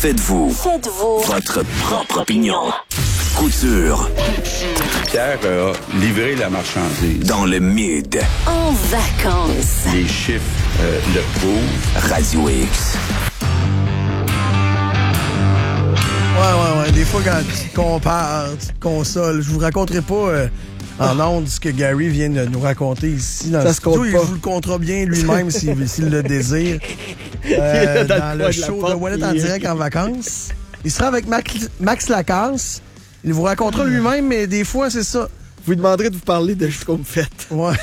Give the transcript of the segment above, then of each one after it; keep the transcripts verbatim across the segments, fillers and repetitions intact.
Faites-vous. Faites-vous. Votre propre opinion. Couture. Pierre a livré la marchandise. Dans le mid. En vacances. Les chiffres euh, le prouvent. Radio X. Ouais, ouais, ouais. Des fois, quand tu te compares, tu te consoles, je vous raconterai pas euh, en ondes ce que Gary vient de nous raconter ici dans Ça le se studio. compte Il pas. vous le comptera bien lui-même s'il, s'il le désire. Euh, dans, dans le show de Wallet en direct en vacances. Il sera avec Max, Max Lacasse. Il vous racontera lui-même, mais des fois, c'est ça. Vous lui demanderez de vous parler de ce qu'on me fait. Ouais.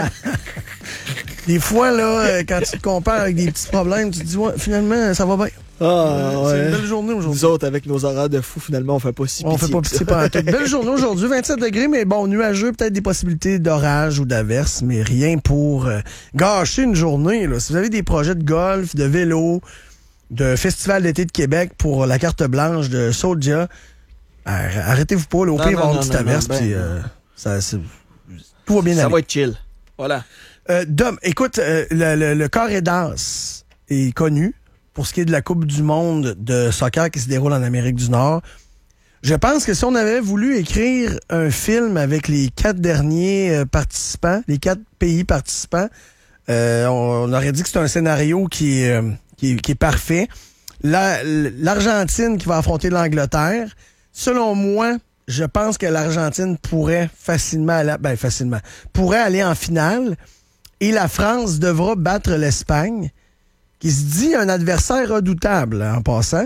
Des fois, là, quand tu te compares avec des petits problèmes, tu te dis, ouais, finalement, ça va bien. Ah, ouais. C'est une belle journée aujourd'hui. Nous autres, avec nos horaires de fous, finalement, on fait pas si pitié. On fait pas pitié par tout. Belle journée aujourd'hui, vingt-sept degrés, mais bon, nuageux, peut-être des possibilités d'orage ou d'averse, mais rien pour euh, gâcher une journée. Là. Si vous avez des projets de golf, de vélo, de festival d'été de Québec pour la carte blanche de Sodia, arrêtez-vous pas. Là, au Non, pire, il va y avoir non, une petite non, averse, non, puis ben, euh, ça, c'est, tout va bien Ça aller. va être chill. Voilà. Euh, Dom, écoute, euh, le, le, le carré danse est connu pour ce qui est de la Coupe du monde de soccer qui se déroule en Amérique du Nord. Je pense que si on avait voulu écrire un film avec les quatre derniers euh, participants, les quatre pays participants, euh, on, on aurait dit que c'est un scénario qui est, euh, qui est, qui est parfait. La, L'Argentine qui va affronter l'Angleterre, selon moi, je pense que l'Argentine pourrait facilement aller, ben facilement, pourrait aller en finale et la France devra battre l'Espagne, qui se dit un adversaire redoutable en passant.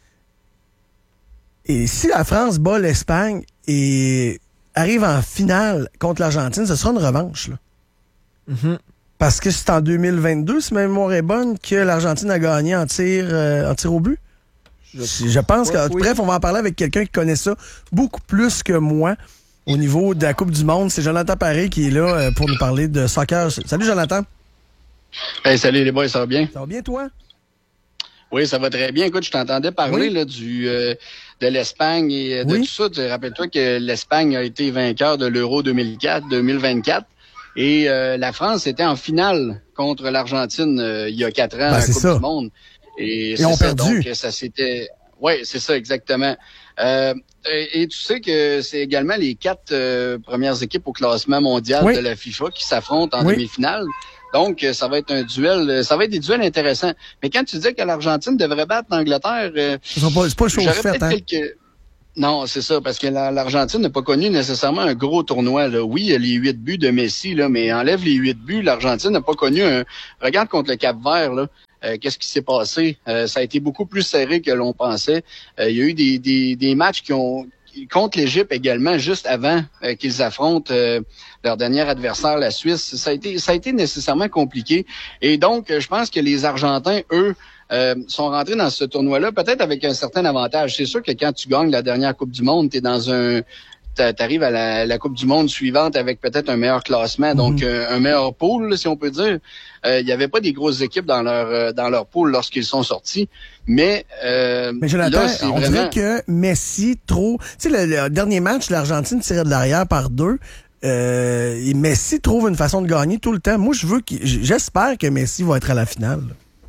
Et si la France bat l'Espagne et arrive en finale contre l'Argentine, ce sera une revanche. Là. Mm-hmm. Parce que c'est en deux mille vingt-deux, si ma mémoire est bonne, que l'Argentine a gagné en tir, euh, en tir au but. Je, je pense que... Oui. Bref, on va en parler avec quelqu'un qui connaît ça beaucoup plus que moi au niveau de la Coupe du monde. C'est Jonathan Paré qui est là euh, pour nous parler de soccer. Salut, Jonathan. Hey, salut les boys, ça va bien? Ça va bien, toi? Oui, ça va très bien. Écoute, je t'entendais parler Oui. là, du euh, de l'Espagne et de Oui. tout ça. Tu rappelles-toi que l'Espagne a été vainqueur de l'Euro deux mille quatre, deux mille vingt-quatre et euh, la France était en finale contre l'Argentine euh, il y a quatre ans Ben, à la c'est Coupe ça. du monde. Et, Et c'est ont ça, perdu. donc ça s'était... Oui, c'est ça, exactement. Euh, et, et tu sais que c'est également les quatre euh, premières équipes au classement mondial Oui. de la FIFA qui s'affrontent en Oui. demi-finale. Donc, euh, ça va être un duel, euh, ça va être des duels intéressants. Mais quand tu disais que l'Argentine devrait battre l'Angleterre, euh, Ce sera pas, c'est pas chose j'aurais faite, peut-être hein? quelques... Non, c'est ça, parce que la- l'Argentine n'a pas connu nécessairement un gros tournoi. Là. Oui, il y a les huit buts de Messi, là, mais enlève les huit buts, l'Argentine n'a pas connu un... Regarde contre le Cap-Vert, là. Euh, qu'est-ce qui s'est passé? Euh, ça a été beaucoup plus serré que l'on pensait. Euh, il y a eu des, des, des matchs qui ont contre l'Égypte également, juste avant euh, qu'ils affrontent euh, leur dernier adversaire, la Suisse. Ça a été, ça a été nécessairement compliqué. Et donc, euh, je pense que les Argentins, eux, euh, sont rentrés dans ce tournoi-là, peut-être avec un certain avantage. C'est sûr que quand tu gagnes la dernière Coupe du Monde, tu es dans un... T'arrives à la, la Coupe du monde suivante avec peut-être un meilleur classement, donc euh, un meilleur pool, là, si on peut dire. Il n'y avait pas des grosses équipes dans leur euh, dans leur pool lorsqu'ils sont sortis, mais euh, Mais Jonathan, là, c'est on vraiment... dirait que Messi, trop... Tu sais, le, le dernier match, l'Argentine tirait de l'arrière par deux. Euh, et Messi trouve une façon de gagner tout le temps. Moi, je veux qu'il- j'espère que Messi va être à la finale.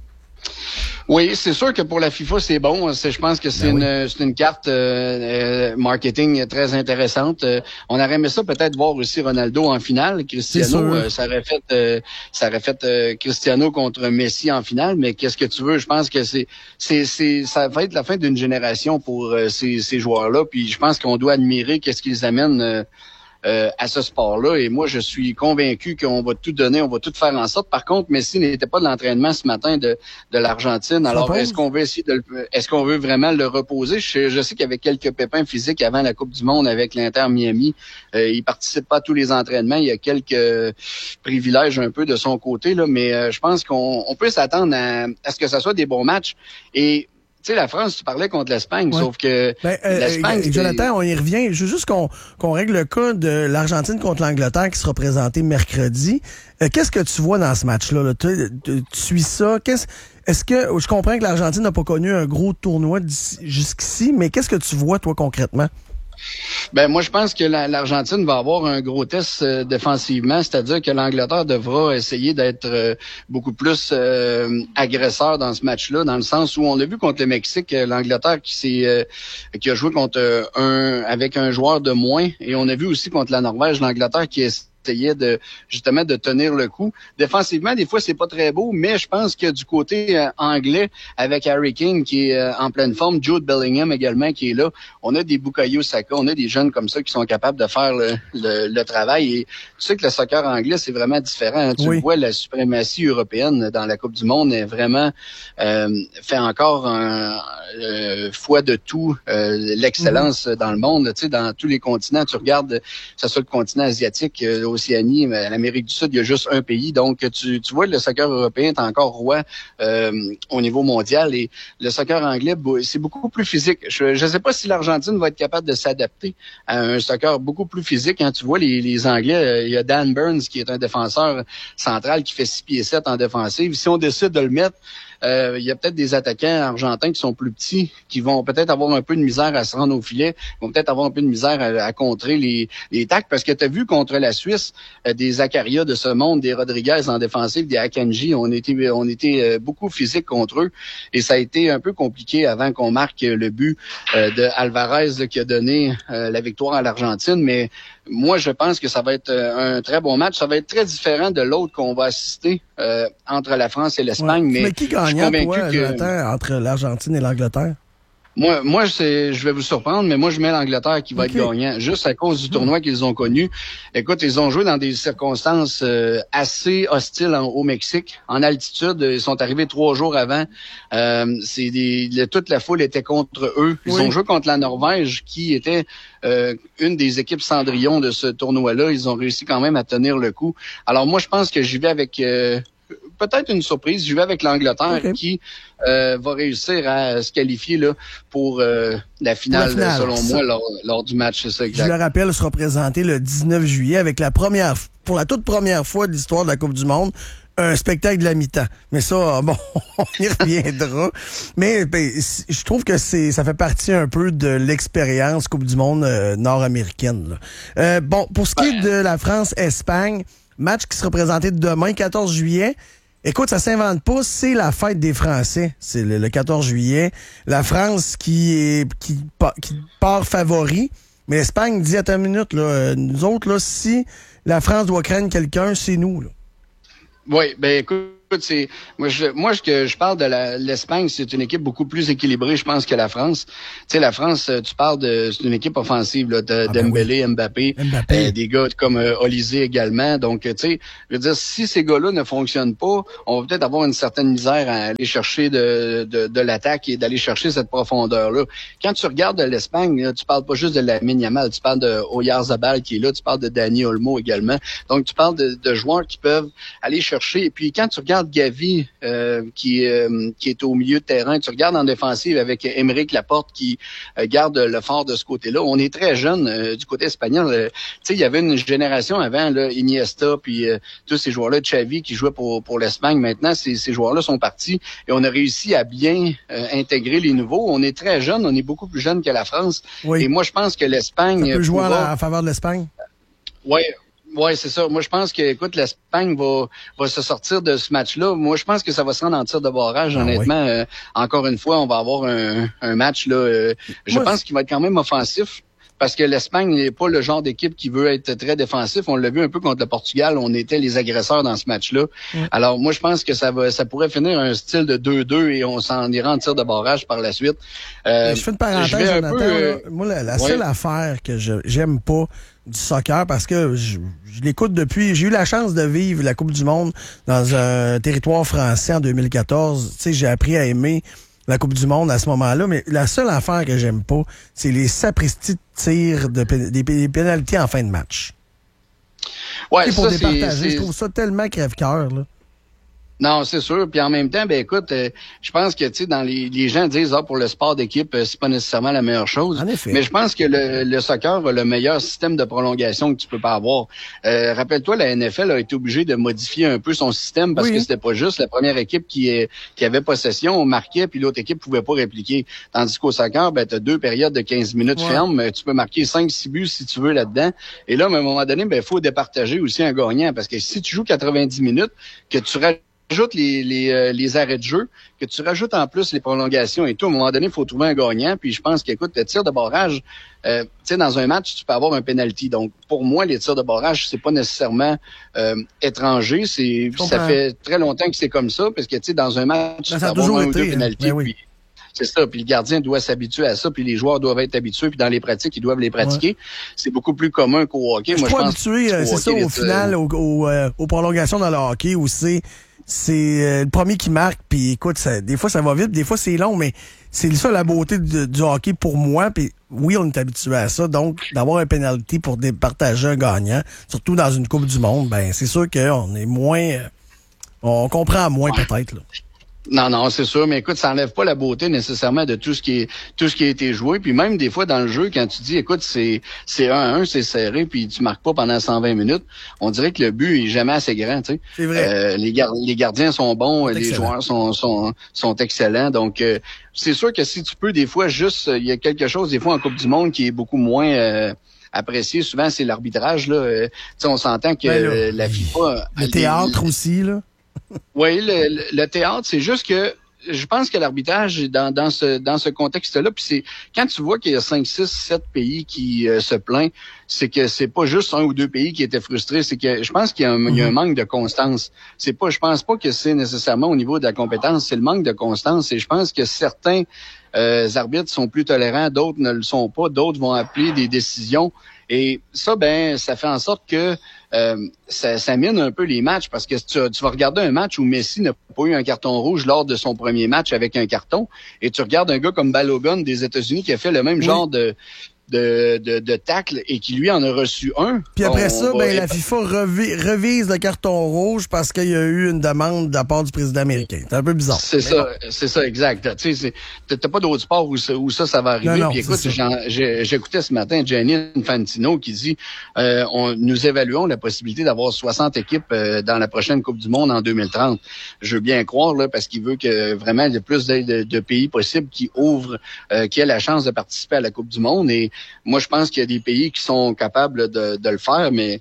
Oui, c'est sûr que pour la FIFA, c'est bon. C'est, je pense que c'est Ben une, c'est une carte euh, euh, marketing très intéressante. Euh, on aurait aimé ça peut-être voir aussi Ronaldo en finale. Cristiano, euh, ça aurait fait, euh, ça aurait fait euh, Cristiano contre Messi en finale. Mais qu'est-ce que tu veux? Je pense que c'est, c'est, c'est, ça va être la fin d'une génération pour euh, ces, ces joueurs-là. Puis je pense qu'on doit admirer qu'est-ce qu'ils amènent. Euh, Euh, à ce sport-là. Et moi, je suis convaincu qu'on va tout donner, on va tout faire en sorte. Par contre, Messi n'était pas de l'entraînement ce matin de, de l'Argentine. Alors, est-ce qu'on veut essayer de le, est-ce qu'on veut vraiment le reposer? Je, je sais qu'il y avait quelques pépins physiques avant la Coupe du Monde avec l'Inter Miami. Euh, il participe pas à tous les entraînements. Il y a quelques privilèges un peu de son côté, là, mais euh, je pense qu'on on peut s'attendre à, à ce que ça soit des bons matchs. Et tu sais, la France, tu parlais contre l'Espagne, Ouais. sauf que Ben, euh, l'Espagne... euh, Jonathan, on y revient. Je veux juste qu'on qu'on règle le cas de l'Argentine contre l'Angleterre qui sera présenté mercredi. Euh, qu'est-ce que tu vois dans ce match-là? Là? Tu, tu, tu suis ça? Qu'est-ce, est-ce que je comprends que l'Argentine n'a pas connu un gros tournoi jusqu'ici, mais qu'est-ce que tu vois, toi, concrètement? Ben moi je pense que la, l'Argentine va avoir un gros test euh, défensivement, c'est-à-dire que l'Angleterre devra essayer d'être euh, beaucoup plus euh, agresseur dans ce match-là, dans le sens où on a vu contre le Mexique, euh, l'Angleterre qui s'est euh, qui a joué contre euh, un avec un joueur de moins, et on a vu aussi contre la Norvège, l'Angleterre qui est essayait de justement de tenir le coup. Défensivement, des fois, c'est pas très beau, mais je pense que du côté euh, anglais, avec Harry Kane qui est euh, en pleine forme, Jude Bellingham également qui est là, on a des Bukayo Saka, on a des jeunes comme ça qui sont capables de faire le, le, le travail. Et tu sais que le soccer anglais, c'est vraiment différent. Hein. Tu oui. le vois, la suprématie européenne dans la Coupe du Monde est vraiment euh, fait encore un euh, foi de tout euh, l'excellence mm-hmm. dans le monde. Tu sais, dans tous les continents, tu regardes, que ce soit le continent asiatique, euh, Océanie, l'Amérique du Sud, il y a juste un pays. Donc, tu, tu vois, le soccer européen est encore roi euh, au niveau mondial, et le soccer anglais, c'est beaucoup plus physique. Je ne sais pas si l'Argentine va être capable de s'adapter à un soccer beaucoup plus physique. Hein. Tu vois, les, les Anglais, il y a Dan Burns qui est un défenseur central qui fait six pieds sept en défensive. Si on décide de le mettre, Euh, il y a peut-être des attaquants argentins qui sont plus petits, qui vont peut-être avoir un peu de misère à se rendre au filet, vont peut-être avoir un peu de misère à, à contrer les, les tacles, parce que tu as vu contre la Suisse, euh, des Zakaria de ce monde, des Rodriguez en défensive, des Akanji, on était, on était euh, beaucoup physique contre eux, et ça a été un peu compliqué avant qu'on marque le but euh, de Alvarez là, qui a donné euh, la victoire à l'Argentine. Mais moi, je pense que ça va être un très bon match. Ça va être très différent de l'autre qu'on va assister euh, entre la France et l'Espagne. Ouais. Mais, mais qui gagnant, toi, que... entre l'Argentine et l'Angleterre? Moi, moi, c'est, je vais vous surprendre, mais moi, je mets l'Angleterre qui va okay. être gagnant, juste à cause du tournoi qu'ils ont connu. Écoute, ils ont joué dans des circonstances euh, assez hostiles en, au Mexique, en altitude. Ils sont arrivés trois jours avant. Euh, c'est des, le, toute la foule était contre eux. Ils oui. ont joué contre la Norvège, qui était euh, une des équipes cendrillon de ce tournoi-là. Ils ont réussi quand même à tenir le coup. Alors moi, je pense que j'y vais avec... Euh, peut-être une surprise. Je vais avec l'Angleterre okay. qui euh, va réussir à se qualifier là, pour euh, la finale, pour la finale, selon ça. moi, lors, lors du match. C'est ça, exact. Je le rappelle, sera présenté le dix-neuf juillet avec la première, pour la toute première fois de l'histoire de la Coupe du Monde, un spectacle de la mi-temps. Mais ça, bon, on y reviendra. Mais ben, je trouve que c'est ça fait partie un peu de l'expérience Coupe du Monde euh, nord-américaine. Là. Euh, bon, pour ce qui est de la France-Espagne, match qui sera présenté demain, quatorze juillet. Écoute, ça s'invente pas, c'est la fête des Français. C'est le, le quatorze juillet. La France qui est qui, qui part favori, mais l'Espagne dit, attends une minute, là, nous autres, là, si la France doit craindre quelqu'un, c'est nous. Là. Oui, ben écoute, c'est moi je moi je que je parle de la, l'Espagne, c'est une équipe beaucoup plus équilibrée, je pense, que la France. Tu sais, la France, tu parles de c'est une équipe offensive là, de, ah ben Dembélé, oui. Mbappé, Mbappé. Euh, des gars comme euh, Olysée également. Donc tu sais, je veux dire, si ces gars-là ne fonctionnent pas, on va peut-être avoir une certaine misère à aller chercher de de, de l'attaque et d'aller chercher cette profondeur-là. Quand tu regardes l'Espagne, là, tu parles pas juste de Lamine Yamal, tu parles de Oyarzabal qui est là, tu parles de Dani Olmo également. Donc tu parles de, de joueurs qui peuvent aller chercher. Et puis quand tu regardes Gavi euh, qui, euh, qui est au milieu de terrain. Tu regardes en défensive avec Aymeric Laporte qui euh, garde le fort de ce côté-là. On est très jeune euh, du côté espagnol. Euh, tu sais, il y avait une génération avant, là, Iniesta, puis euh, tous ces joueurs-là, Xavi qui jouaient pour, pour l'Espagne. Maintenant, ces, ces joueurs-là sont partis et on a réussi à bien euh, intégrer les nouveaux. On est très jeune, on est beaucoup plus jeune que la France. Oui. Et moi, je pense que l'Espagne... Ça peut jouer pourra... en faveur de l'Espagne? Oui. Oui, c'est ça. Moi, je pense que, écoute, l'Espagne va, va se sortir de ce match-là. Moi, je pense que ça va se rendre en tir de barrage, ah, honnêtement. Oui. Euh, encore une fois, on va avoir un, un match, là. Euh, je Moi, pense qu'il va être quand même offensif. Parce que l'Espagne n'est pas le genre d'équipe qui veut être très défensif. On l'a vu un peu contre le Portugal. On était les agresseurs dans ce match-là. Oui. Alors, moi, je pense que ça va, ça pourrait finir un style de deux deux et on s'en ira en tir de barrage par la suite. Euh, je fais une parenthèse, Jonathan. Peu, euh, moi, la, la seule ouais. affaire que je j'aime pas du soccer, parce que je, je l'écoute depuis... J'ai eu la chance de vivre la Coupe du Monde dans un territoire français en deux mille quatorze. Tu sais, j'ai appris à aimer la Coupe du Monde à ce moment-là, mais la seule affaire que j'aime pas, c'est les sapristis de tirs, de, des, des pénalités en fin de match. Ouais, pour ça, départager, c'est, je trouve ça tellement crève-cœur, là. Non, c'est sûr. Puis en même temps, ben écoute, euh, je pense que tu sais, dans les, les gens disent ah pour le sport d'équipe, euh, c'est pas nécessairement la meilleure chose. En effet. Mais je pense que le, le soccer a le meilleur système de prolongation que tu peux pas avoir. Euh, rappelle-toi, la N F L a été obligée de modifier un peu son système parce oui. que c'était pas juste la première équipe qui est, qui avait possession, on marquait, puis l'autre équipe pouvait pas répliquer. Tandis qu'au soccer, ben t'as deux périodes de quinze minutes ouais. fermes, tu peux marquer cinq six buts si tu veux là-dedans. Et là, à un moment donné, ben faut départager aussi un gagnant parce que si tu joues quatre-vingt-dix minutes, que tu rajoutes les, les, euh, les arrêts de jeu, que tu rajoutes en plus les prolongations et tout, à un moment donné, il faut trouver un gagnant. Puis je pense qu'écoute, le tir de barrage, euh, tu sais, dans un match, tu peux avoir un penalty. Donc, pour moi, les tirs de barrage, c'est pas nécessairement euh, étranger. C'est ça fait très longtemps que c'est comme ça, parce que tu sais, dans un match, ben, tu peux avoir un ou deux hein. penalty. Ben oui. Puis, c'est ça, puis le gardien doit s'habituer à ça, puis les joueurs doivent être habitués, puis dans les pratiques, ils doivent les pratiquer. Ouais. C'est beaucoup plus commun qu'au hockey. Je Moi, suis je pas pense habitué, euh, c'est ça, au final, euh... aux, aux, euh, aux prolongations dans le hockey, où c'est c'est euh, le premier qui marque, puis écoute, ça, des fois ça va vite, des fois c'est long, mais c'est ça la beauté de, du hockey pour moi, puis oui, on est habitué à ça, donc d'avoir un penalty pour départager un gagnant, surtout dans une Coupe du Monde, ben c'est sûr qu'on est moins, euh, on comprend moins ouais. peut-être, là. Non, non, c'est sûr, mais écoute, ça enlève pas la beauté nécessairement de tout ce qui est tout ce qui a été joué. Puis même des fois dans le jeu, quand tu dis, écoute, c'est c'est un à un, c'est serré, puis tu marques pas pendant cent vingt minutes, on dirait que le but est jamais assez grand, tu sais. C'est vrai. Euh, les, gar- les gardiens sont bons, les joueurs sont sont sont excellents. Donc euh, c'est sûr que si tu peux des fois juste, il y a quelque chose des fois en Coupe du Monde qui est beaucoup moins euh, apprécié. Souvent c'est l'arbitrage là. Euh, tu sais, on s'entend que ben là, euh, la FIFA, le théâtre les, aussi là. Oui, le, le, le théâtre, c'est juste que je pense que l'arbitrage est dans, dans ce dans ce contexte-là, puis c'est quand tu vois qu'il y a cinq, six, sept pays qui euh, se plaignent, c'est que c'est pas juste un ou deux pays qui étaient frustrés, c'est que je pense qu'il y a un, mm-hmm. il y a un manque de constance. C'est pas, je pense pas que c'est nécessairement au niveau de la compétence, c'est le manque de constance. Et je pense que certains euh, arbitres sont plus tolérants, d'autres ne le sont pas, d'autres vont appeler des décisions. Et ça, ben, ça fait en sorte que euh, ça, ça mine un peu les matchs, parce que tu, tu vas regarder un match où Messi n'a pas eu un carton rouge lors de son premier match avec un carton, et tu regardes un gars comme Balogun des États-Unis qui a fait le même oui. genre de de, de, de tacle et qui, lui, en a reçu un. Puis après on, ça, on ben, la FIFA revi- revise le carton rouge parce qu'il y a eu une demande de la part du président américain. C'est un peu bizarre. C'est ça, bon. c'est ça, exact. Tu sais, t'as pas d'autre sport où ça, où ça, ça va arriver. Puis écoute, j'ai, j'écoutais ce matin Gianni Infantino qui dit euh, on, nous évaluons la possibilité d'avoir soixante équipes euh, dans la prochaine Coupe du Monde en deux mille trente. Je veux bien croire, là, parce qu'il veut que vraiment il y ait plus de, de, de pays possibles qui ouvrent, euh, qui aient la chance de participer à la Coupe du Monde. Et moi, je pense qu'il y a des pays qui sont capables de, de le faire, mais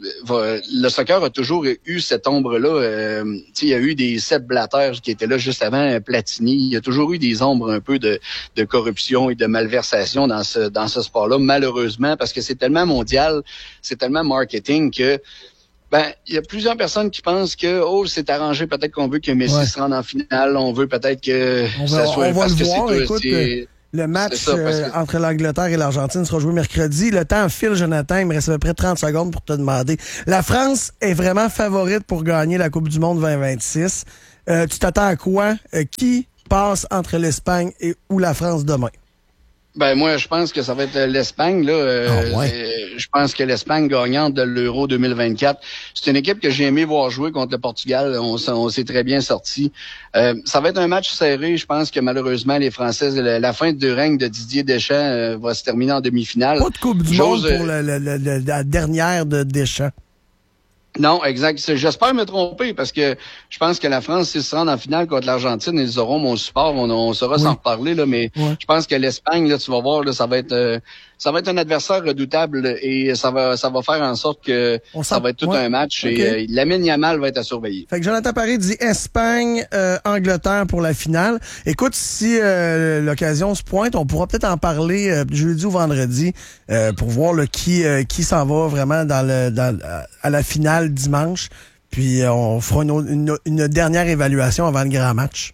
le soccer a toujours eu cette ombre-là. Euh, il y a eu des Sepp Blatter qui étaient là juste avant Platini. Il y a toujours eu des ombres un peu de, de corruption et de malversation dans ce dans ce sport-là, malheureusement, parce que c'est tellement mondial, c'est tellement marketing que ben, il y a plusieurs personnes qui pensent que oh, c'est arrangé, peut-être qu'on veut que Messi ouais. se rende en finale, on veut peut-être que on ça va, soit on va parce le que voir, c'est, écoute, c'est le match ça, que... euh, entre l'Angleterre et l'Argentine sera joué mercredi. Le temps file, Jonathan. Il me reste à peu près trente secondes pour te demander. La France est vraiment favorite pour gagner la Coupe du Monde vingt vingt-six. Euh, tu t'attends à quoi? Euh, qui passe entre l'Espagne et ou la France demain? Ben moi, je pense que ça va être l'Espagne. Là, euh, oh, ouais. Je pense que l'Espagne gagnante de l'Euro deux mille vingt-quatre. C'est une équipe que j'ai aimé voir jouer contre le Portugal. On, on s'est très bien sorti. Euh, ça va être un match serré. Je pense que malheureusement, les Français, la, la fin du règne de Didier Deschamps euh, va se terminer en demi-finale. Pas de Coupe du Chose, Monde pour euh, la, la, la, la dernière de Deschamps. Non, exact. J'espère me tromper parce que je pense que la France, s'ils se rendent en finale contre l'Argentine, ils auront mon support. On, on saura oui. s'en reparler, là, mais ouais. je pense que l'Espagne, là, tu vas voir, là, ça va être euh, ça va être un adversaire redoutable et ça va ça va faire en sorte que ça va être tout ouais. un match okay. et euh, Lamine Yamal va être à surveiller. Fait que Jonathan Paré dit Espagne, euh, Angleterre pour la finale. Écoute, si euh, l'occasion se pointe, on pourra peut-être en parler euh, jeudi ou vendredi euh, pour voir là, qui euh, qui s'en va vraiment dans le dans à la finale dimanche. Puis euh, on fera une, une, une dernière évaluation avant le grand match.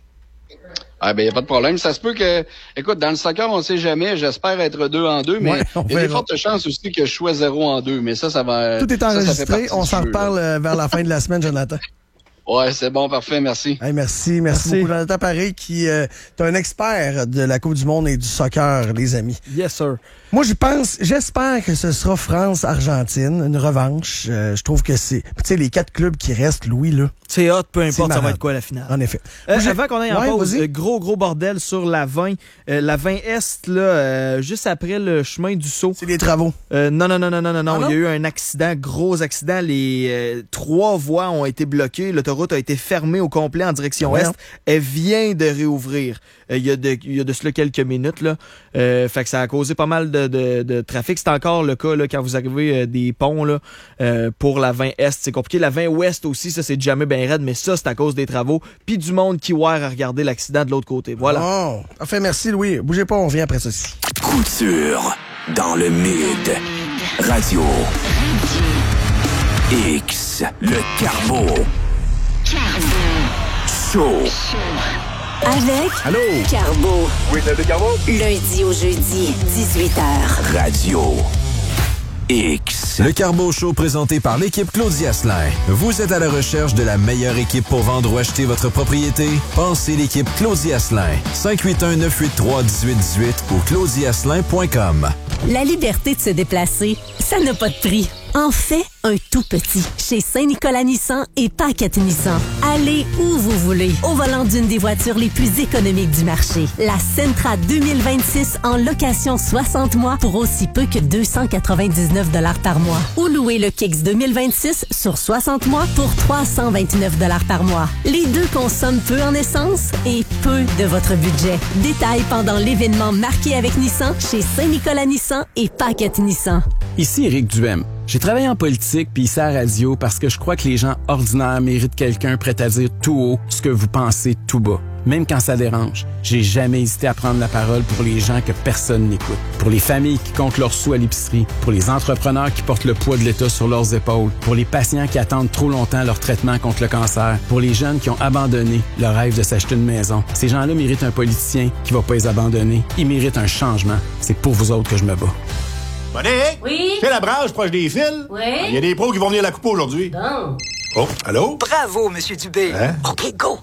Ah ben, il n'y a pas de problème. Ça se peut que, écoute, dans le soccer, on ne sait jamais. J'espère être deux en deux, mais il ouais, y a des fortes chances aussi que je sois zéro en deux. Mais ça, ça va... Tout est enregistré. Ça, ça on s'en reparle vers la fin de la semaine, Jonathan. Ouais, c'est bon, parfait, merci. Hey, merci, merci, Merci. beaucoup. Jonathan Paré, qui euh, est un expert de la Coupe du Monde et du soccer, les amis. Yes, sir. Moi, je pense, j'espère que ce sera France-Argentine, une revanche. Euh, je trouve que c'est, tu sais, les quatre clubs qui restent, Louis, là, C'est hot, peu importe, ça malade. va être quoi la finale. en effet. Euh, Moi, j'ai- avant qu'on aille en Ouais, pause, vas-y. euh, gros, gros bordel sur la vingt. Euh, la vingt Est, là, euh, juste après le chemin du Sceau. C'est des travaux. Euh, non, non, non, non, non, non, non. Ah non? Il y a eu un accident, gros accident. Les euh, trois voies ont été bloquées. L'autoroute a été fermée au complet en direction Ouais. Est. Elle vient de réouvrir. Euh, Il y, a de, il y a de cela quelques minutes, là. Euh, fait que ça a causé pas mal de, de, de trafic. C'est encore le cas, là, quand vous arrivez euh, des ponts, là, euh, pour la vingt Est. C'est compliqué. La vingt Ouest aussi, ça, c'est jamais bien raide, mais ça, c'est à cause des travaux. Puis du monde qui ouert à regarder l'accident de l'autre côté. Voilà. Oh, parfait, merci, Louis. Bougez pas, on revient après ceci. Couture dans le mid. Radio. X. Le Carbo. Show. Avec Allô? Carbo. Oui, c'est Carbo. Lundi au jeudi, dix-huit heures. Radio. X. Le Carbo Show présenté par l'équipe Claudie Asselin. Vous êtes à la recherche de la meilleure équipe pour vendre ou acheter votre propriété? Pensez l'équipe Claudie Asselin. cinq huit un, neuf huit trois, un huit un huit ou claudie asselin point com. La liberté de se déplacer, ça n'a pas de prix. En fait, un tout petit. Chez Saint-Nicolas Nissan et Paquette Nissan. Allez où vous voulez, au volant d'une des voitures les plus économiques du marché. La Sentra deux mille vingt-six en location soixante mois pour aussi peu que deux cent quatre-vingt-dix-neuf dollars par mois. Ou louez le Kicks deux mille vingt-six sur soixante mois pour trois cent vingt-neuf dollars par mois. Les deux consomment peu en essence et peu de votre budget. Détails pendant l'événement marqué avec Nissan chez Saint-Nicolas Nissan et Paquette Nissan. Ici Éric Duhem. J'ai travaillé en politique puis ici à la radio parce que je crois que les gens ordinaires méritent quelqu'un prêt à dire tout haut ce que vous pensez tout bas. Même quand ça dérange, j'ai jamais hésité à prendre la parole pour les gens que personne n'écoute. Pour les familles qui comptent leurs sous à l'épicerie, pour les entrepreneurs qui portent le poids de l'État sur leurs épaules, pour les patients qui attendent trop longtemps leur traitement contre le cancer, pour les jeunes qui ont abandonné le rêve de s'acheter une maison. Ces gens-là méritent un politicien qui va pas les abandonner. Ils méritent un changement. C'est pour vous autres que je me bats. Monique? Oui? C'est la branche proche des fils? Oui? Il y a des pros qui vont venir à la coupe aujourd'hui. Bon. Oh, allô? Bravo, Monsieur Dubé. Hein? OK, go.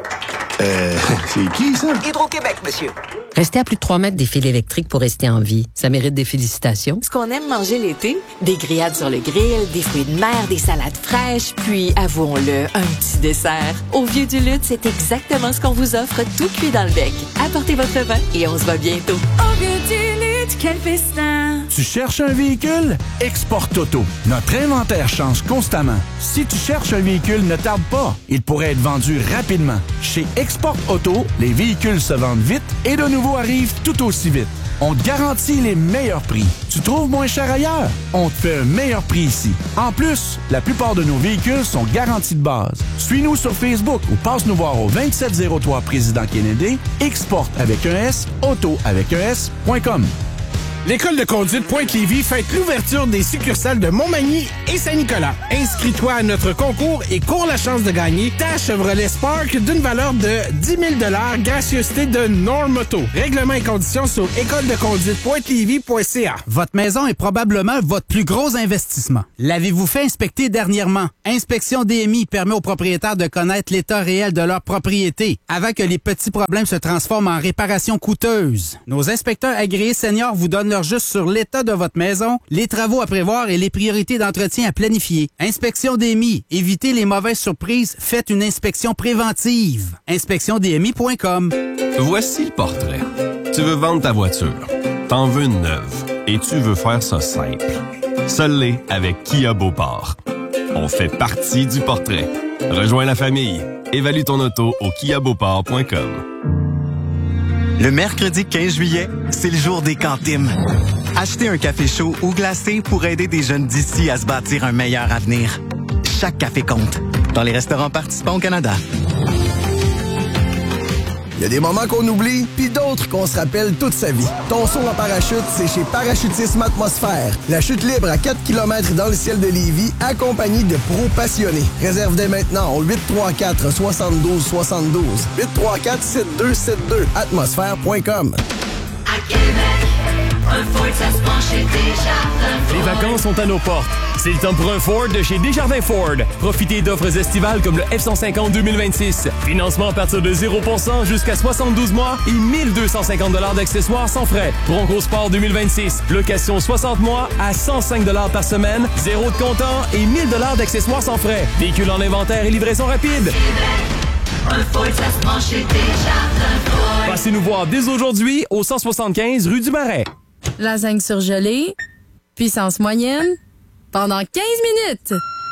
Euh, c'est qui, ça? Hydro-Québec, monsieur. Restez à plus de trois mètres des fils électriques pour rester en vie. Ça mérite des félicitations. Ce qu'on aime manger l'été, des grillades sur le grill, des fruits de mer, des salades fraîches, puis, avouons-le, un petit dessert. Au Vieux du Lutte, c'est exactement ce qu'on vous offre, tout cuit dans le bec. Apportez votre vin et on se voit bientôt. Au Vieux du Lutte, quel festin! Tu cherches un véhicule? Export Auto. Notre inventaire change constamment. Si tu cherches un véhicule, ne tarde pas. Il pourrait être vendu rapidement. Chez Export Auto, les véhicules se vendent vite et de nouveaux arrivent tout aussi vite. On te garantit les meilleurs prix. Tu trouves moins cher ailleurs? On te fait un meilleur prix ici. En plus, la plupart de nos véhicules sont garantis de base. Suis-nous sur Facebook ou passe nous voir au vingt-sept zéro trois Président Kennedy, Export avec un S, Auto avec un S, point com. L'École de conduite Pointe-Lévis fête l'ouverture des succursales de Montmagny et Saint-Nicolas. Inscris-toi à notre concours et cours la chance de gagner ta Chevrolet Spark d'une valeur de dix mille dollars, gracieuseté de Normoto. Règlements et conditions sur école de conduite pointe lévis point c a. Votre maison est probablement votre plus gros investissement. L'avez-vous fait inspecter dernièrement? Inspection D M I permet aux propriétaires de connaître l'état réel de leur propriété avant que les petits problèmes se transforment en réparations coûteuses. Nos inspecteurs agréés seniors vous donnent leur juste sur l'état de votre maison, les travaux à prévoir et les priorités d'entretien à planifier. Inspection D M I. Évitez les mauvaises surprises. Faites une inspection préventive. inspection d m i point com. Voici le portrait. Tu veux vendre ta voiture. T'en veux une neuve. Et tu veux faire ça simple. Seul l'est avec Kia Beauport. On fait partie du portrait. Rejoins la famille. Évalue ton auto au kia beauport point com. Le mercredi quinze juillet, c'est le jour des cantines. Achetez un café chaud ou glacé pour aider des jeunes d'ici à se bâtir un meilleur avenir. Chaque café compte. Dans les restaurants participants au Canada. Il y a des moments qu'on oublie, puis d'autres qu'on se rappelle toute sa vie. Ton saut en parachute, c'est chez Parachutisme Atmosphère. La chute libre à quatre kilomètres dans le ciel de Lévis, accompagnée de pros passionnés. Réserve dès maintenant au huit trois quatre, six deux six deux. huit trois quatre, sept deux sept deux. atmosphère point com. À Québec, Un Ford, ça se prend chez Desjardins. Les vacances sont à nos portes. C'est le temps pour un Ford de chez Desjardins Ford. Profitez d'offres estivales comme le F cent cinquante deux mille vingt-six. Financement à partir de zéro pour cent jusqu'à soixante-douze mois et mille deux cent cinquante dollars d'accessoires sans frais. Bronco Sport deux mille vingt-six. Location soixante mois à cent cinq dollars par semaine, zéro de comptant et mille dollars d'accessoires sans frais. Véhicule en inventaire et livraison rapide. Un Ford, ça se prend chez Desjardins Ford. Passez nous voir dès aujourd'hui au cent soixante-quinze rue du Marais. Lasagne surgelée, puissance moyenne, pendant quinze minutes.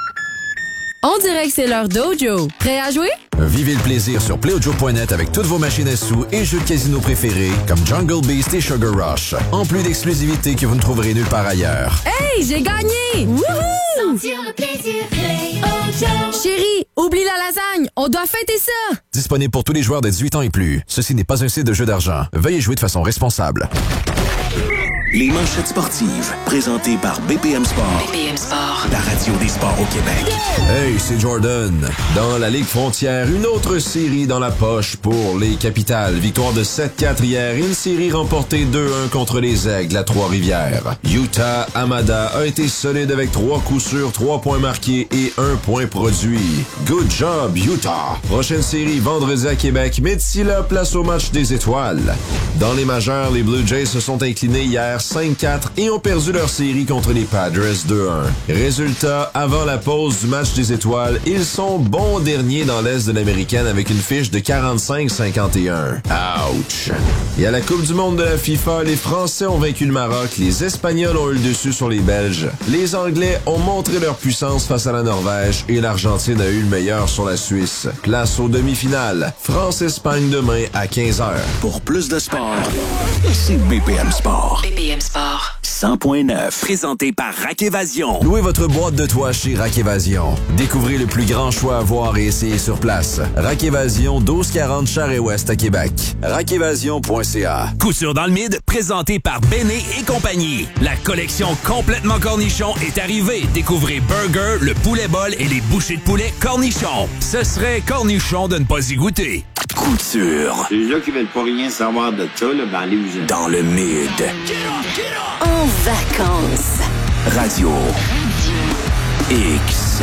On dirait que c'est l'heure Dojo. Prêt à jouer? Vivez le plaisir sur Playdojo point net avec toutes vos machines à sous et jeux de casino préférés comme Jungle Beast et Sugar Rush. En plus d'exclusivités que vous ne trouverez nulle part ailleurs. Hey, j'ai gagné! Wouhou! Sentir le plaisir, Playdojo. Chérie, oublie la lasagne, on doit fêter ça! Disponible pour tous les joueurs de dix-huit ans et plus. Ceci n'est pas un site de jeu d'argent. Veuillez jouer de façon responsable. Les manchettes sportives, présentées par B P M Sport. B P M Sport. La radio des sports au Québec. Hey, c'est Jordan. Dans la Ligue Frontière, une autre série dans la poche pour les Capitales. Victoire de sept quatre hier, une série remportée deux un contre les Aigles à Trois-Rivières. Utah Amada a été solide avec trois coups sûrs, trois points marqués et un point produit. Good job, Utah. Prochaine série vendredi à Québec, mais d'ici là, place au match des étoiles. Dans les majeurs, les Blue Jays se sont inclinés hier cinq quatre et ont perdu leur série contre les Padres deux un. Résultat, avant la pause du match des étoiles, ils sont bons derniers dans l'Est de l'Américaine avec une fiche de quarante-cinq cinquante et un. Ouch! Et à la Coupe du monde de la FIFA, les Français ont vaincu le Maroc, les Espagnols ont eu le dessus sur les Belges, les Anglais ont montré leur puissance face à la Norvège et l'Argentine a eu le meilleur sur la Suisse. Place aux demi-finales. France-Espagne demain à quinze heures. Pour plus de sport, c'est B P M Sport. B P M Sport. cent point neuf, présenté par Rack Évasion. Louez votre boîte de toit chez Rack Évasion. Découvrez le plus grand choix à voir et essayer sur place. Rack Évasion, douze quarante Charest-Ouest à Québec. rack évasion point c a. Couture dans le mid, présenté par Béné et compagnie. La collection complètement cornichon est arrivée. Découvrez Burger, le poulet bol et les bouchées de poulet cornichon. Ce serait cornichon de ne pas y goûter. Couture. Les gens qui veulent pas rien savoir de ça, là, ben allez-vous. Dans le mid. En vacances. Radio X.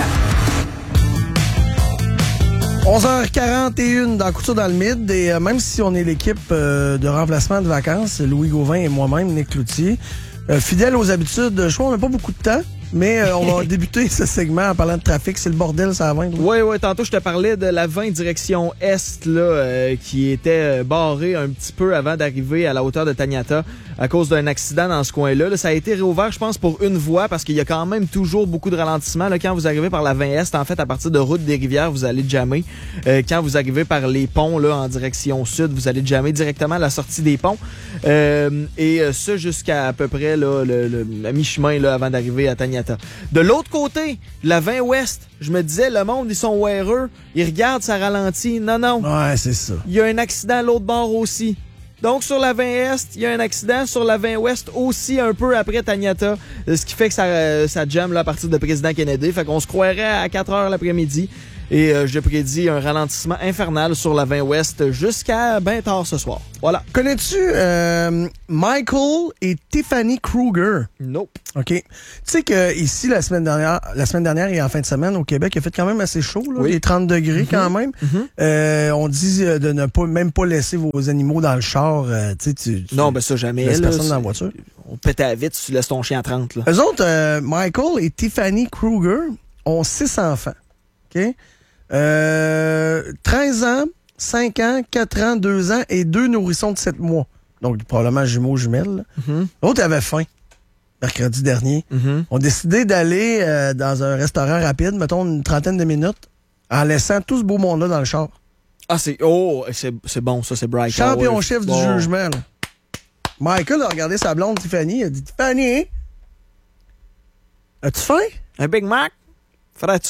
onze heures quarante et une dans Couture dans le mid. Et euh, même si on est l'équipe euh, de remplacement de vacances, Louis Gauvin et moi-même, Nick Cloutier, euh, fidèles aux habitudes, je crois qu'on n'a pas beaucoup de temps. Mais euh, on va débuter ce segment en parlant de trafic. C'est le bordel, ça va. Oui, oui. Tantôt, je te parlais de la vingt direction Est là, euh, qui était barrée un petit peu avant d'arriver à la hauteur de Taniata à cause d'un accident dans ce coin-là. Là, ça a été réouvert, je pense, pour une voie parce qu'il y a quand même toujours beaucoup de ralentissement. Là, quand vous arrivez par la vingt Est, en fait, à partir de Route des Rivières, vous allez jammer. Euh, quand vous arrivez par les ponts là, en direction Sud, vous allez jammer directement à la sortie des ponts. Euh, et ça jusqu'à à peu près là, le, le, à mi-chemin là, avant d'arriver à Taniata. De l'autre côté, la vingt Ouest, je me disais, le monde, ils sont weareux, ils regardent, ça ralentit. Non, non. Ouais, c'est ça. Il y a un accident à l'autre bord aussi. Donc, sur la vingt Est, il y a un accident. Sur la vingt Ouest aussi, un peu après Taniata. Ce qui fait que ça, ça jamme là, à partir de Président Kennedy. Fait qu'on se croirait à quatre heures l'après-midi. Et euh, je prédis un ralentissement infernal sur la vingt Ouest jusqu'à ben tard ce soir. Voilà. Connais-tu euh, Michael et Tiffany Kruger? Nope. OK. Tu sais que ici, la semaine dernière, la semaine dernière et en fin de semaine au Québec, il a fait quand même assez chaud, là, oui. les trente degrés mm-hmm. quand même. Mm-hmm. Euh, on dit de ne pas même pas laisser vos animaux dans le char. Euh, tu, tu, non, ben ça jamais. Laisse là, personne dans la voiture. On pète à vite si tu laisses ton chien à trente. Là. Eux autres, euh, Michael et Tiffany Kruger ont six enfants. OK? Euh, treize ans, cinq ans, quatre ans, deux ans et deux nourrissons de sept mois. Donc, probablement jumeaux, jumelles. Mm-hmm. L'autre avait faim, mercredi dernier. Mm-hmm. On a décidé d'aller euh, dans un restaurant rapide, mettons une trentaine de minutes, en laissant tout ce beau monde-là dans le char. Ah, c'est oh, c'est, c'est bon, ça, c'est bright. Champion oh, ouais. chef du bon. jugement. Là. Michael a regardé sa blonde Tiffany, il a dit « Tiffany, as-tu faim? Un Big Mac? Ferais-tu? »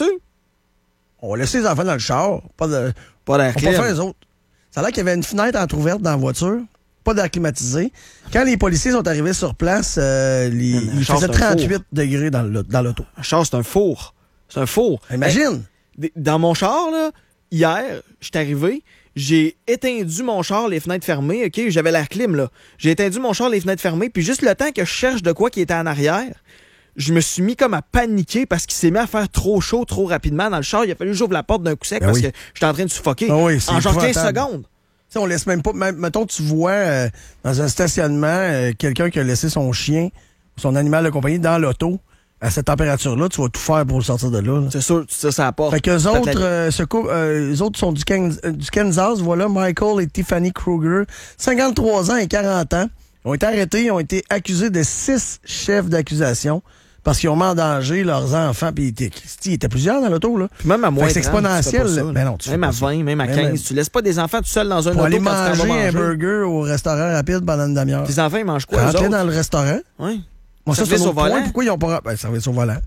On va laisser les enfants dans le char. Pas de. Pas d'air clim. On va pas faire les autres. Ça a l'air qu'il y avait une fenêtre entrouverte dans la voiture. Pas d'air climatisé. Quand les policiers sont arrivés sur place, euh, les, un il char, faisait trente-huit degrés dans, le, dans l'auto. Un char, c'est un four. C'est un four. Imagine! Hey, dans mon char, là, hier, je suis arrivé, j'ai étendu mon char, les fenêtres fermées, OK? J'avais l'air clim, là. J'ai étendu mon char, les fenêtres fermées, puis juste le temps que je cherche de quoi qui était en arrière, je me suis mis comme à paniquer parce qu'il s'est mis à faire trop chaud trop rapidement dans le char. Il a fallu que j'ouvre la porte d'un coup sec ben parce oui. que j'étais en train de suffoquer ben oui, en genre quinze secondes. T'sais, on laisse même pas... Même, mettons, tu vois euh, dans un stationnement euh, quelqu'un qui a laissé son chien, son animal de compagnie dans l'auto. À cette température-là, tu vas tout faire pour le sortir de là. là. C'est sûr, ça, ça apporte. Fait qu'eux autres, euh, ce coup, euh, eux autres sont du, Ken, euh, du Kansas. Voilà, Michael et Tiffany Kruger, cinquante-trois ans et quarante ans, ont été arrêtés, ils ont été accusés de six chefs d'accusation parce qu'ils ont mis en danger leurs enfants. Puis il était plusieurs dans l'auto, là. Puis même à moins c'est exponentiel. Ça, ben non, tu même à vingt, même à quinze. Même... Tu laisses pas des enfants tout seuls dans un pour auto aller quand manger, tu vas manger un manger. burger au restaurant rapide pendant une demi-heure. Tes enfants, ils mangent quoi, eux rentrer autres? dans le restaurant. Oui. Bon, ça, c'est un autre point. Pourquoi ils ont pas... Ben, service au volant.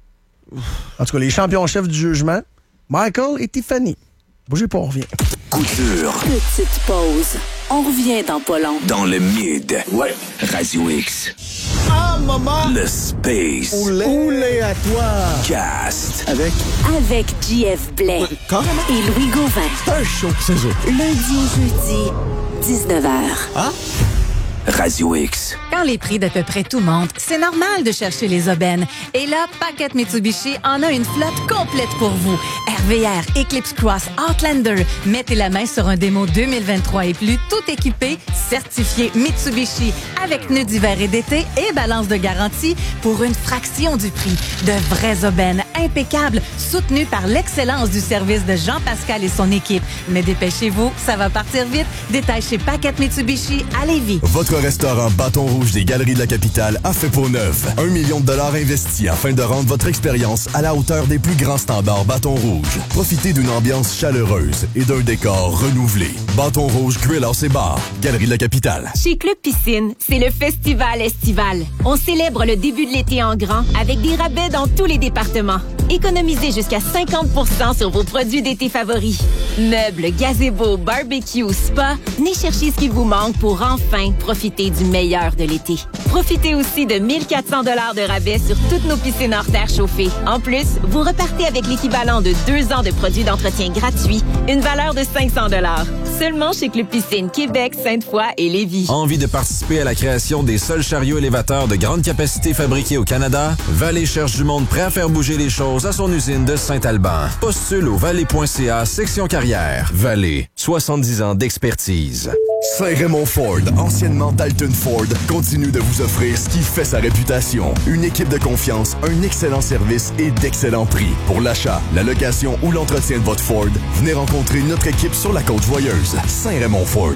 En tout cas, les champions-chefs du jugement, Michael et Tiffany. Bougez pas, on revient. Coup dur. Petite pause. On revient dans pas long. Dans le mid. Ouais. Radio X. Ah, maman! Le Space. Oulé, Oulé à toi! Cast. Avec? Avec J F Blais. Quand? Et Louis Gauvin. C'est un show, c'est ça. Lundi au jeudi, dix-neuf heures. Ah? Radio X. Quand les prix d'à peu près tout montent, c'est normal de chercher les aubaines. Et là, Paquette Mitsubishi en a une flotte complète pour vous. R V R, Eclipse Cross, Outlander. Mettez la main sur un démo deux mille vingt-trois et plus, tout équipé, certifié Mitsubishi, avec pneus d'hiver et d'été et balance de garantie pour une fraction du prix. De vraies aubaines impeccables, soutenues par l'excellence du service de Jean-Pascal et son équipe. Mais dépêchez-vous, ça va partir vite. Détail chez Paquette Mitsubishi à Lévis. Votre restaurant Bâton Rouge des Galeries de la Capitale a fait peau neuve. Un million de dollars investis afin de rendre votre expérience à la hauteur des plus grands standards Bâton Rouge. Profitez d'une ambiance chaleureuse et d'un décor renouvelé. Bâton Rouge Grill House et Bar, Galerie de la Capitale. Chez Club Piscine, c'est le festival estival. On célèbre le début de l'été en grand avec des rabais dans tous les départements. Économisez jusqu'à cinquante pour cent sur vos produits d'été favoris. Meubles, gazebo, barbecue, spa, venez chercher ce qui vous manque pour enfin profiter du meilleur de l'été. Profitez aussi de mille quatre cents dollars de rabais sur toutes nos piscines hors terre chauffées. En plus, vous repartez avec l'équivalent de deux ans de produits d'entretien gratuits, une valeur de cinq cents dollars. Seulement chez Club Piscine Québec, Sainte-Foy et Lévis. Envie de participer à la création des seuls chariots élévateurs de grande capacité fabriqués au Canada? Vallée cherche du monde prêt à faire bouger les choses à son usine de Saint-Alban. Postule au vallée point c a section carrière. Vallée, soixante-dix ans d'expertise. Saint-Raymond Ford, anciennement Dalton Ford, continue de vous offrir ce qui fait sa réputation. Une équipe de confiance, un excellent service et d'excellents prix. Pour l'achat, la location ou l'entretien de votre Ford, venez rencontrer notre équipe sur la Côte-Joyeuse. Saint-Raymond Ford.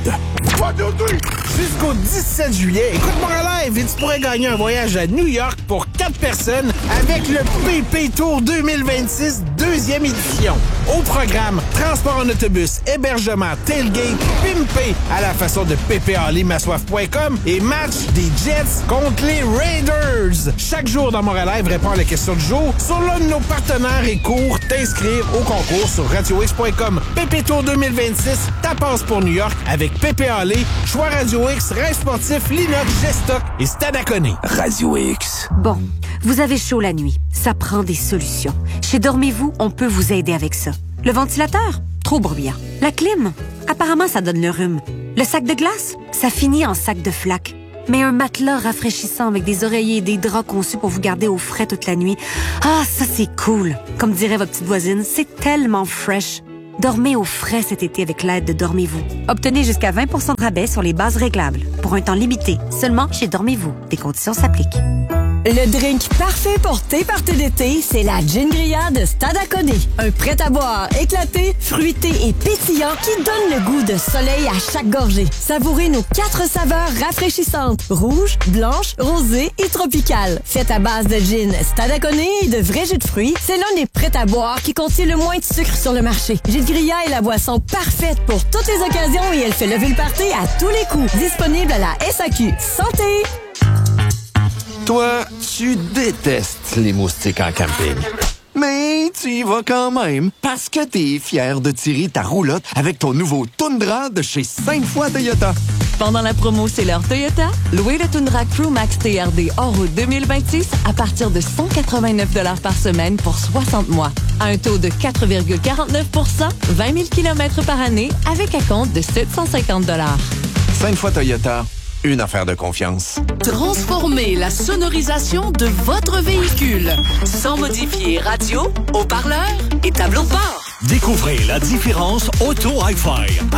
Jusqu'au dix-sept juillet, écoute-moi en live et tu pourrais gagner un voyage à New York pour quatre personnes avec le P P Tour deux mille vingt-six, deuxième édition. Au programme, transport en autobus, hébergement, tailgate, pimpé à la façon de p p a limassoif point com et match des Jets contre les Raiders. Chaque jour dans Montréal Live répond à la question du jour sur l'un de nos partenaires et cours. T'inscrire au concours sur radio x point com. P P Tour deux mille vingt-six, ta passe pour New York avec P P A L, Choix Radio X, Rêve Sportif, Linox, Gestock et Stade Acconé. Radio X. Bon, vous avez chaud la nuit. Ça prend des solutions. Chez Dormez-vous, on peut vous aider avec ça. Le ventilateur? Trop bruyant. La clim? Apparemment, ça donne le rhume. Le sac de glace? Ça finit en sac de flaque. Mais un matelas rafraîchissant avec des oreillers et des draps conçus pour vous garder au frais toute la nuit. Ah, ça, c'est cool. Comme dirait votre petite voisine, c'est tellement fresh. Dormez au frais cet été avec l'aide de Dormez-vous. Obtenez jusqu'à vingt pour cent de rabais sur les bases réglables. Pour un temps limité. Seulement chez Dormez-vous. Des conditions s'appliquent. Le drink parfait pour tes parties d'été, c'est la Gin Grillade de Stade Acconé. Un prêt-à-boire éclaté, fruité et pétillant qui donne le goût de soleil à chaque gorgée. Savourez nos quatre saveurs rafraîchissantes, rouge, blanche, rosée et tropicale. Faites à base de gin Stade Acconé et de vrais jus de fruits, c'est l'un des prêts-à-boire qui contient le moins de sucre sur le marché. Gin Grillade est la boisson parfaite pour toutes les occasions et elle fait lever le party à tous les coups. Disponible à la S A Q. Santé! Toi, tu détestes les moustiques en camping. Mais mais tu y vas quand même parce que t'es fier de tirer ta roulotte avec ton nouveau Tundra de chez Sainte-Foy Toyota. Pendant la promo C'est l'heure Toyota, louez le Tundra Crew Max T R D hors route deux mille vingt-six à partir de cent quatre-vingt-neuf dollars par semaine pour soixante mois. À un taux de quatre virgule quarante-neuf pour cent, vingt mille kilomètres par année avec acompte de sept cent cinquante dollars. Sainte-Foy Toyota, une affaire de confiance. Transformez la sonorisation de votre véhicule sans modifier radio, haut-parleur et tableau de bord. Découvrez la différence Auto Hi-Fi.